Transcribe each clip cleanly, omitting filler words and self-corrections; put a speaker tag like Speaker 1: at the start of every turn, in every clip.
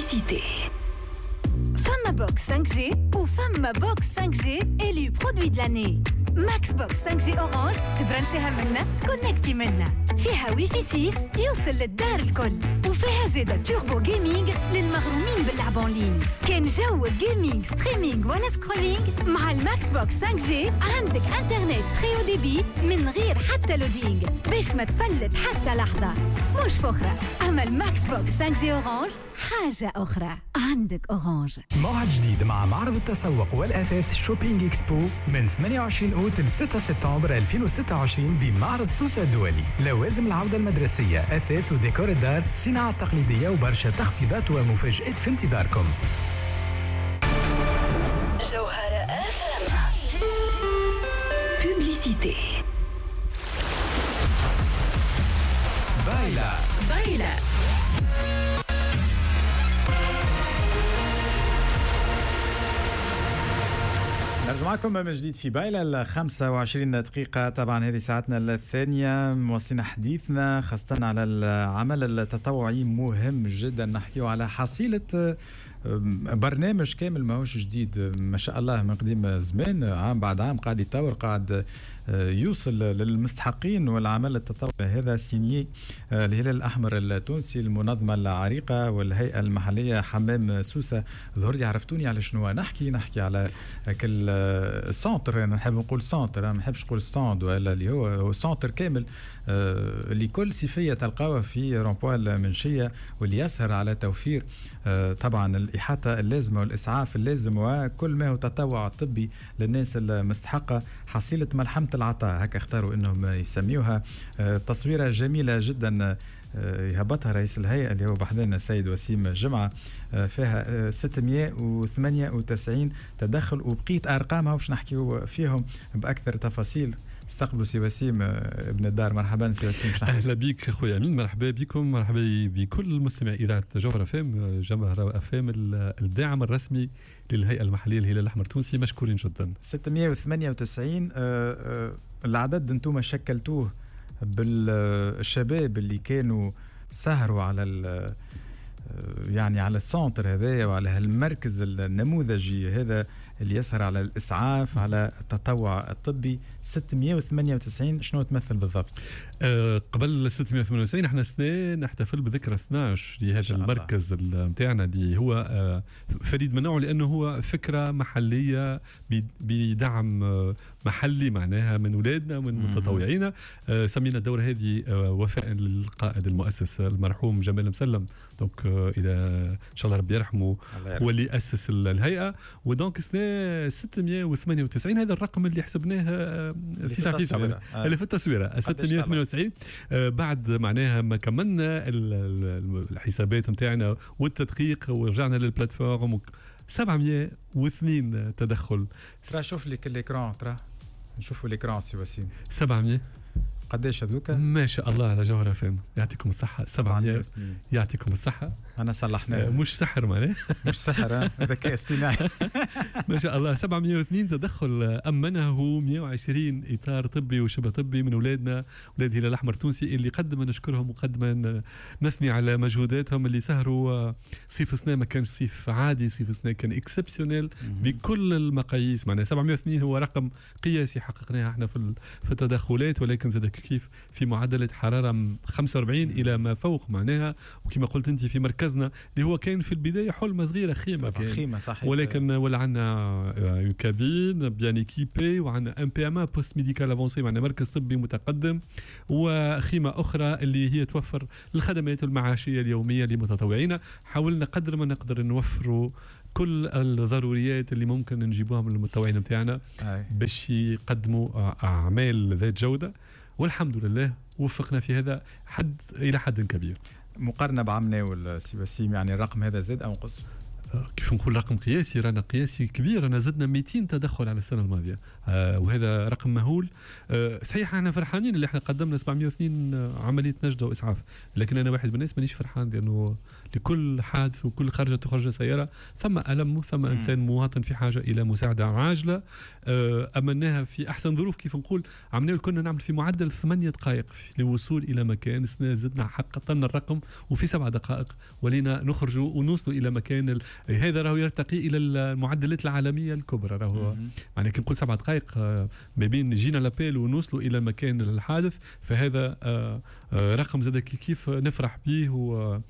Speaker 1: Publicité. Femme Box 5G ou Femme Box 5G élu produit de l'année. ماكس بوكس 5G أورانج تبرنشيها منا تكونكتي منا. فيها وي في 6 يوصل للدار الكل. وفيها زيادة توربو جيمينج للمغرومين باللعب اون لين. كان جو جيمينج ستريمينج ولا سكرولينج مع الماكس بوكس 5G عندك انترنت تريو ديبي من غير حتى لودينج باش ما تفلت حتى لحظة. مش فخرة، أما الماكس بوكس 5G أورانج حاجة أخرى. عندك أورانج.
Speaker 2: موعد جديد مع معرض التسوق والأثاث شوبينج إكسبو من 28 أوت ل 6 سبتمبر 2026 بمعرض سوسة الدولي. لوازم العودة المدرسية، أثاث وديكور الدار، صناعة تقليدية وبرشا تخفيضات ومفاجآت في انتظاركم.
Speaker 1: جوهرة FM. Publicité. بايلا.
Speaker 3: نرجع معكم من جديد في بايلة 25 دقيقة. طبعا هذه ساعتنا الثانية، موصلين حديثنا خاصة على العمل التطوعي مهم جدا. نحكيه على حصيلة برنامج كامل ماهوش جديد ما شاء الله، من قديم زمان، عام بعد عام قاعد يتطور، قاعد يوصل للمستحقين. والعمل التطوعي هذا سينيي الهلال الأحمر التونسي، المنظمة العريقة والهيئة المحلية حمام سوسة. ظهر عرفتوني على شنو نحكي على كل سنتر. أنا نحب نقول سنتر، أنا ما نحبش نقول ستاند، ولا اللي هو سنتر كامل لكل صفية تلقاوها في رومبوال المنشية، واللي يسهر على توفير طبعا الإحاطة اللازمة والإسعاف اللازم وكل ما هو تطوع طبي للناس المستحقة. حصيلة ملحمة العطاء هكا اختاروا انهم يسميوها. تصويرة جميلة جدا يهبطها رئيس الهيئة اللي هو بحضرنا السيد وسيم جمعة. فيها 698 تدخل، وبقيت أرقامها باش نحكيو فيهم بأكثر تفاصيل. استقبلوا سي وسيم ابن الدار. مرحبا سي وسيم.
Speaker 4: اهلا بك خويا امين. مرحبا بكم، مرحبا بكل مستمع اذاعه جوهره فام، جوهره فام الداعم الرسمي للهيئه المحليه الهلال الاحمر التونسي. مشكورين جدا.
Speaker 3: 698 العدد انتم شكلتوه بالشباب اللي كانوا سهروا على يعني على السنتر هذا وعلى هالمركز النموذجي هذا اللي يسهر على الإسعاف على التطوع الطبي. 698 شنو تمثل بالضبط؟
Speaker 4: قبل 698 احنا سنة نحتفل بذكرى 12 لهذا المركز متاعنا اللي هو فريد من نوعه، لأنه هو فكرة محلية بدعم محلي معناها من أولادنا ومن متطوعينا. سمينا الدورة هذه وفاء للقائد المؤسس المرحوم جمال مسلم، دونك إلى إن شاء الله ربي يرحمه، هو اللي أسس الهيئة. ودونك سنة 698 هذا الرقم اللي حسبناه في ساعتين اللي في التصويرة 698 بعد معناها ما كملنا الحسابات متاعنا والتدقيق ورجعنا للبلاتفورم. 702 تدخل.
Speaker 3: ترى شوف لك الإكران، ترى نشوفوا الإكران سي وسيم.
Speaker 4: 700
Speaker 3: قديش هذوك؟
Speaker 4: ما شاء الله على جوهرة فهم، يعطيكم الصحة. 700 يعطيكم الصحة.
Speaker 3: أنا صلحناه.
Speaker 4: مش سحر معناه.
Speaker 3: مش سحر، ذكاء اصطناعي.
Speaker 4: ما شاء الله. 702 تدخل أمنه 120 إطار طبي وشبه طبي من أولادنا، أولاد الهلال الأحمر التونسي، اللي قدما نشكرهم وقدما نثني على مجهوداتهم اللي سهروا. صيف سنة ما كانش صيف عادي، صيف سنة كان إكسبسيونيل بكل المقاييس. معناه 702 هو رقم قياسي حققناه احنا في التدخلات، ولكن زاد كيف في معدلة حرارة 45 إلى ما فوق معناها. وكما قلت أنت في مركزنا اللي هو كان في البداية حلمة صغيرة، خيمة
Speaker 3: صحيح،
Speaker 4: ولكن ولا عندنا كابين بيان ايكيبي، وعندنا ام بي ام بوست ميديكال افونسي، معنا مركز طبي متقدم، وخيمة أخرى اللي هي توفر الخدمات المعاشية اليومية لمتطوعينا. حاولنا قدر ما نقدر نوفروا كل الضروريات اللي ممكن نجيبوها من المتطوعين متاعنا باش يقدموا أعمال ذات جودة، والحمد لله وفقنا في هذا إلى حد كبير.
Speaker 3: مقارنة بعام ناول سي وسيم، يعني الرقم هذا زاد أو نقص؟
Speaker 4: كيف نقول رقم قياسي، رانا قياسي كبير، رانا زدنا 200 تدخل على السنه الماضيه، وهذا رقم مهول. صحيح احنا فرحانين اللي احنا قدمنا 702 عمليه نجده واسعاف، لكن انا واحد من الناس مانيش فرحان، لانه لكل حادث وكل خرجه تخرج سياره ثم الم، ثم انسان مواطن في حاجه الى مساعده عاجله. امناها في احسن ظروف، كيف نقول عملنا كنا نعمل في معدل 8 دقائق للوصول الى مكان، زدنا حققنا الرقم وفي 7 دقائق ولينا نخرج ونوصل الى مكان. هذا راهو يرتقي الى المعدلات العالميه الكبرى، راهو يعني كي نقول 7 دقائق ما بين جينا لابيل ونوصلوا الى مكان الحادث، فهذا رقم زاد كيف نفرح به. هو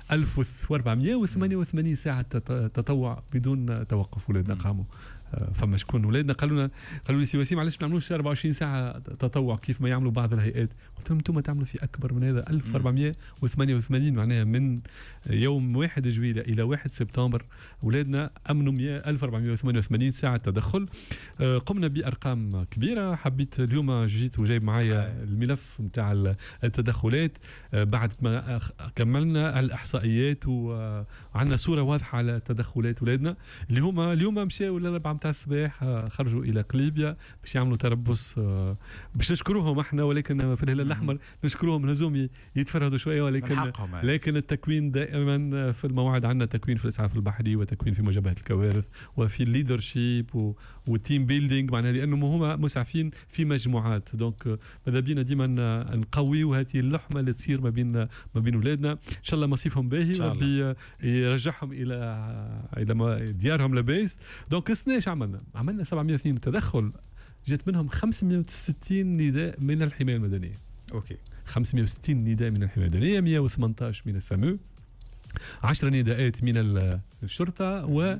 Speaker 4: 1488 ساعه تطوع بدون توقف ولادنا قاموا. فما شكون ولادنا قالوا لي سي وسيم علاش ما نعملوش 24 ساعه تطوع كيف ما يعملوا بعض الهيئات؟ قلت لهم انتم تعملوا في اكبر من هذا. 1488 معناها من يوم 1 جويلية الى 1 سبتمبر ولادنا امنوا 1488 ساعه تدخل. قمنا بارقام كبيره. حبيت اليوم جيت وجايب معايا الملف نتاع التدخلات بعد ما كملنا الاحصائيات وعندنا صوره واضحه على تدخلات ولادنا اللي هما اليوم مشاو الاربعه نتاع الصباح، خرجوا الى قليبيا باش يعملوا تربص، باش نشكروهم احنا، ولكن في الهلال الاحمر نشكروهم، لازم يتفرهدوا شويه، لكن التكوين دائما في الموعد. عندنا تكوين في الاسعاف البحري وتكوين في مواجهه الكوارث وفي الليدرشيب والتيم بيلدينج، معناها لانهم هما مسعفين في مجموعات. دونك ماذا بينا ديما نقويوا هذه اللحمه اللي تصير ما بين اولادنا. ان شاء الله مصيفهم باهي وربي يرجعهم الى ديارهم لباس. دونك ايش عملنا 702 تدخل، جات منهم 560 نداء من الحمايه المدنيه.
Speaker 3: اوكي،
Speaker 4: 560 نداء من الحمايه المدنيه، 118 من السامو، 10 نداءات من الشرطه، و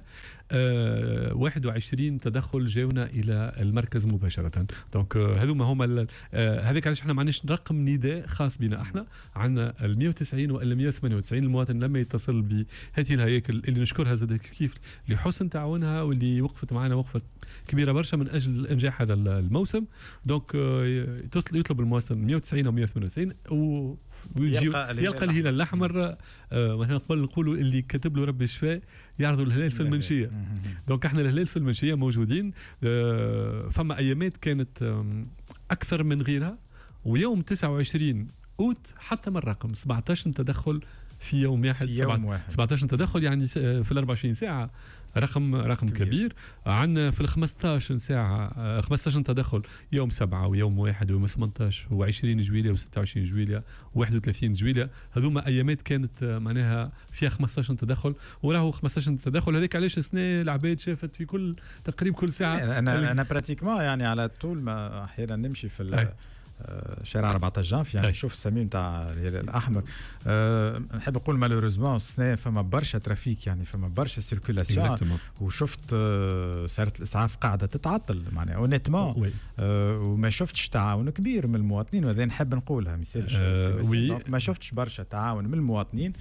Speaker 4: 21 تدخل جاونا الى المركز مباشره. دونك هذوما هما هذاك علاش احنا ما عندناش رقم نداء خاص بنا، احنا عندنا ال 190 والا 198 المواطن لما يتصل بهذه الهياكل اللي نشكرها زاد كيف لحسن تعاونها واللي وقفت معنا وقفه كبيره برشا من اجل انجاح هذا الموسم. دونك يطلب المواطن 190 او 198 ويلقى الهلال الاحمر. مثلا قبل نقولوا اللي كتب له ربي الشفاء يعرضوا الهلال في المنشيه. دونك احنا الهلال في المنشيه موجودين. فما ايامات كانت اكثر من غيرها، ويوم 29 اوت حتى من الرقم 17 تدخل في يوم واحد. 17 تدخل يعني في ال 24 ساعه رقم كبير. عندنا في ال 15 ساعة 15 تدخل يوم 7 ويوم 1 ويوم 18 و20 جويلية و26 جويلية و31 جويلية. هذوما أيامات كانت معناها فيها 15 تدخل، وراهو 15 تدخل. هذيك علاش السنة العباد شافت في تقريبا كل ساعة.
Speaker 3: أنا براتيكما يعني على طول ما أحيانا نمشي في شارع 14 جانف يعني نشوف السمين تاع الهلال الاحمر. نحب نقول مالوريزمون السنه فما برشا ترافيك، يعني فما برشا سيركولاسيون، وشفت سيارة الاسعاف قاعده تتعطل معناها اونيتمون. وما شفتش تعاون كبير من المواطنين، وهذا نحب نقولها مثالش. ما شفتش برشا تعاون من المواطنين.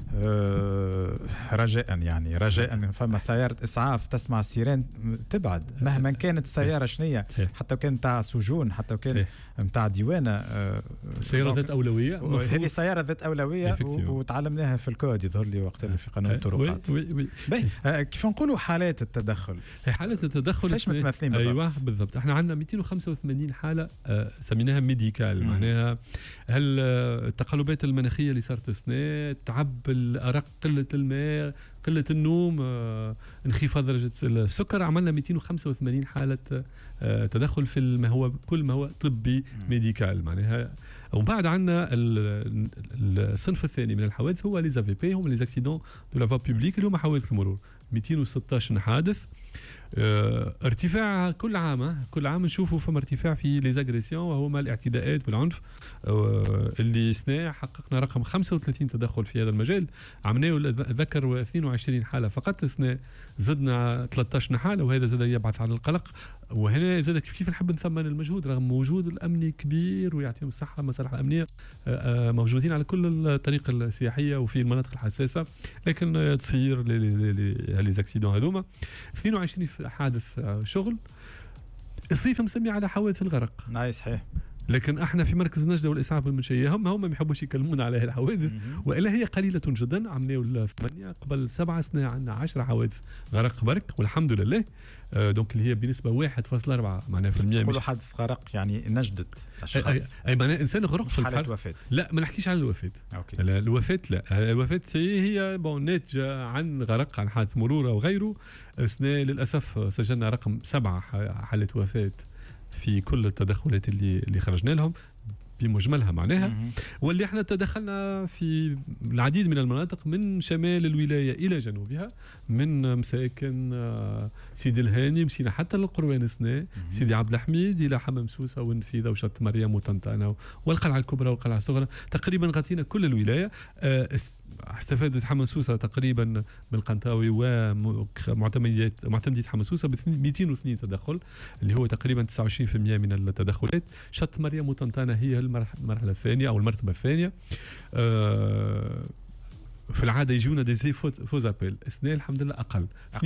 Speaker 3: رجاء فما سيارة إسعاف تسمع السيران تبعد مهما كانت السيارة شنية، حتى كان تاع سجون، حتى كان متاع ديوانة.
Speaker 4: سيارة ذات أولوية،
Speaker 3: هذه سيارة ذات أولوية وتعلمناها في الكود يظهر لي وقت اللي في قانون الطرقات. كيف نقولوا حالات التدخل؟
Speaker 4: حالات التدخل
Speaker 3: فاش متمثلين بالضبط؟
Speaker 4: أيوة بالضبط. احنا عندنا 285 حالة سميناها ميديكال. معناها هل التقلبات المناخية اللي صارت السنة، تعب الأرق، قلة الماء، قلة النوم، انخفاض درجة السكر. عملنا 285 حالة تدخل في كل ما هو طبي ميديكال معناها. وبعد عندنا الصنف الثاني من الحوادث هو لي زافي بي، هم لي زاكسيدون دو لا فوا بوبليك اللي هما حوادث المرور. 216 حادث. ارتفاع كل عام نشوفوا فما ارتفاع في لي زاغريسيون وهما الاعتداءات والعنف. اللي سنة حققنا رقم 35 تدخل في هذا المجال. عملناه ذكر 22 حالة فقط. سنة زدنا 13 حالة، وهذا زاد يبعث على القلق. وهنا زاد كيف نحب نثمن المجهود رغم وجود الأمني كبير ويعطيهم الصحة. المصالح الأمنية موجودين على كل الطريق السياحية وفي المناطق الحساسة، لكن تصير لي زاكسيدون هذوما. 22 حادث شغل. الصيف مسمي على حوادث الغرق.
Speaker 3: صحيح.
Speaker 4: لكن احنا في مركز النجدة والاسعاف المنشيه هم ما يحبوش يكلمونا على الحوادث، والا هي قليله جدا. عملنا 8 قبل 7 سنين عندنا 10 حوادث غرق برك والحمد لله. دونك اللي هي بنسبه 1.4 معناها في المية.
Speaker 3: كل حادث غرق يعني نجدت اشخاص،
Speaker 4: اي معناها انسان غرق
Speaker 3: في حاله وفاه.
Speaker 4: لا ما نحكيش عن الوفاه. لا الوفاه لا، الوفاه هي ناتجه عن غرق، عن حادث مرور او غيره. للاسف سجلنا رقم 7 حالات وفاه في كل التدخلات اللي خرجنا لهم بمجملها معناها. واللي احنا تدخلنا في العديد من المناطق من شمال الولايه الى جنوبها، من مساكن سيدي الهاني مشينا حتى للقروان سنا، سيدي عبد الحميد الى حمام سوسه ونفيذه وشط مريم وطنطانه والقلعه الكبرى والقلعه الصغرى. تقريبا غطينا كل الولايه. استفادت حمام سوسه تقريبا بالقنطاوي ومعتمديه حمام سوسه ب 202 تدخل اللي هو تقريبا 29% من التدخلات. شط مريم وطنطانه هي المرحله الثانيه او المرتبه الثانيه. في العاده يجونا دي فوز ابيل، السنه الحمد لله اقل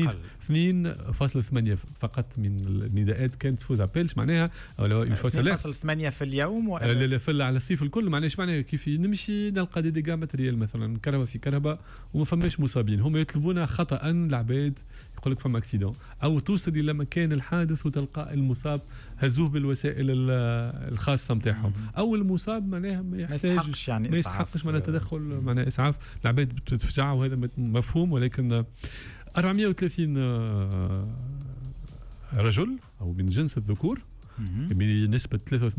Speaker 4: 2.8 فقط من النداءات كانت فوز ابيل. معناها
Speaker 3: 2.8 في اليوم
Speaker 4: لا على الصيف الكل. معناها معناها كيف نمشي نلقى دي ديغا ماتريال مثلا كهرباء في كهرباء وما فماش مصابين، هم يطلبون خطا العباد يقول لك فما اكسيدون او توصل الى مكان الحادث وتلقى المصاب هزوه بالوسائل الخاصه نتاعهم، او المصاب معناها ما يحتاجش
Speaker 3: يعني
Speaker 4: ما يستحقش معناها تدخل معناها اسعاف. العباد بتتفجع وهذا مفهوم، ولكن 430 رجل او من جنس الذكور بنسبه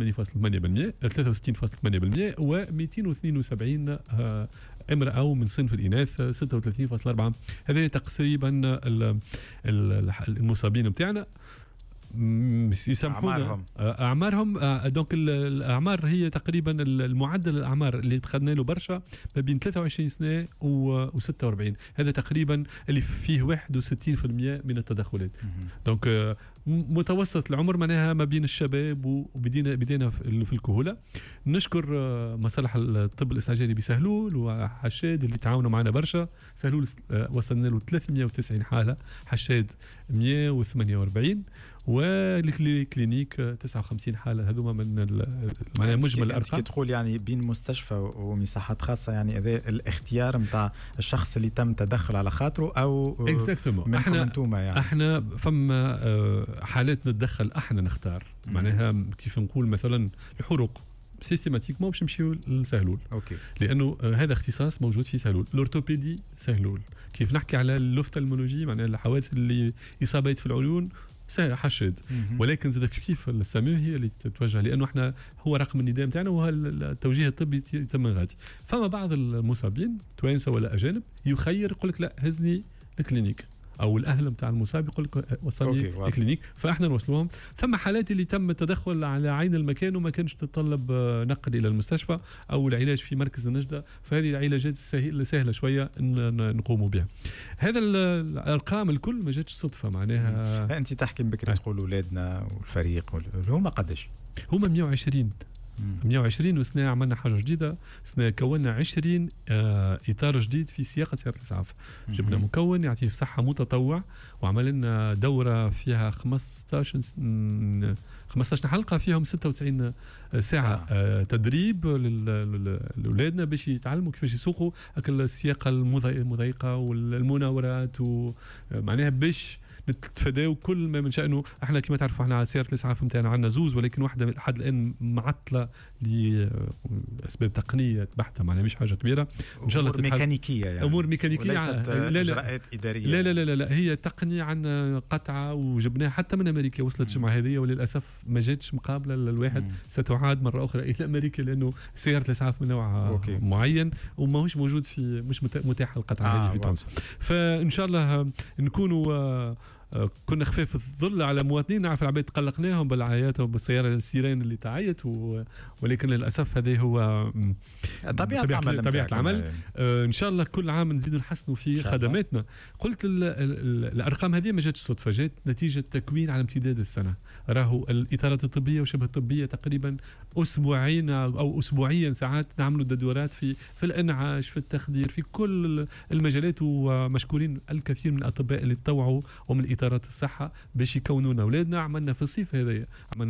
Speaker 4: 63.8% و272 امرأة من صنف الإناث 36.4. هذا تقريبا المصابين بتاعنا. يسامحونا اعمارهم دونك الاعمار هي تقريبا المعدل الاعمار اللي دخلنا له برشا ما بين 23 سنه و46. هذا تقريبا اللي فيه 61% من التدخلات. دونك متوسط العمر معناها ما بين الشباب وبدينا في الكهوله. نشكر مصالح الطب الاستعجالي بسهلول وحشاد اللي تعاونوا معنا برشا. سهلول وصلنا له 390 حاله، حشاد 148 والكلينيك 59 حاله. هذوما من معناها مجمل الارقام.
Speaker 3: تقول يعني بين مستشفى ومساحات خاصه، يعني هذا الاختيار نتاع الشخص اللي تم تدخل على خاطره او
Speaker 4: احنا فما حالات نتدخل احنا نختار. معناها كيف نقول مثلا الحروق سيستماتيكمون باش نمشيو لسهلول، لانه هذا اختصاص موجود في سهلول. الاورثوبيدي سهلول. كيف نحكي على اللوفتالمولوجي معناها الحوادث اللي اصابات في العيون حشد. ولكن زاد كيف السامي هي اللي تتوجه، لانه احنا هو رقم النداء نتاعنا وهو التوجيه الطبي يتم غادي. فما بعض المصابين توانسه ولا اجانب يخير يقول لك لا هزني الكلينيك، او الاهل نتاع المصاب يقول لك وصلني الكلينيك، فاحنا نوصلوهم. ثم حالات اللي تم التدخل على عين المكان وما كانش تتطلب نقل الى المستشفى او العلاج في مركز النجدة، فهذه العلاجات سهله شويه نقوموا بها. هذا الارقام الكل ما جاتش صدفه معناها.
Speaker 3: انت تحكي بكري تقول اولادنا والفريق هما قداش؟
Speaker 4: هما 120 وسنة عملنا حاجة جديدة. سنة كونا 20 إطار جديد في سياقة سيارة الإسعاف. جبنا مكون يعطيه الصحة متطوع، وعملنا دورة فيها 15 حلقة فيهم 96 ساعة تدريب لأولادنا باش يتعلموا كيفاش يسوقوا السياقة المضيقة والمناورات، ومعناها باش نتفاداو كل ما من شأنه. احنا كما تعرفوا احنا على سيارة الإسعاف نتاعنا عندنا زوز، ولكن واحدة لحد الآن معطلة لأسباب تقنية بحتة، معناها مش حاجة كبيرة.
Speaker 3: إن شاء الله ميكانيكية يعني.
Speaker 4: أمور ميكانيكية
Speaker 3: وليست إجراءات إدارية.
Speaker 4: لا هي تقنية عن قطعة وجبناها حتى من أمريكا، وصلت الجمعة هذه وللأسف ما جاتش مقابلة للواحد. ستعاد مرة أخرى إلى أمريكا لأنه سيارة الإسعاف من نوع معين وما هوش موجود في مش متاح القطعة هذه في تونس. فإن شاء الله نكونوا كنا خفيف الظل على مواطنين. نعرف العباد تقلقناهم بالعيات وبالسيارة السيرين اللي تعيط ولكن للأسف هذا هو
Speaker 3: طبيعة العمل.
Speaker 4: إن شاء الله كل عام نزيد نحسنوا في خدماتنا. قلت الأرقام هذه ما جاتش صدفة، جات نتيجة تكوين على امتداد السنة. راهو الإطارات الطبية وشبه الطبية تقريبا أسبوعين أو أسبوعيا ساعات نعملوا دورات في الإنعاش، في التخدير، في كل المجالات. ومشكورين الكثير من الأطباء اللي تطوعوا ومن إطارات الصحة باش يكونون أولادنا. عملنا في الصيف هذا عملنا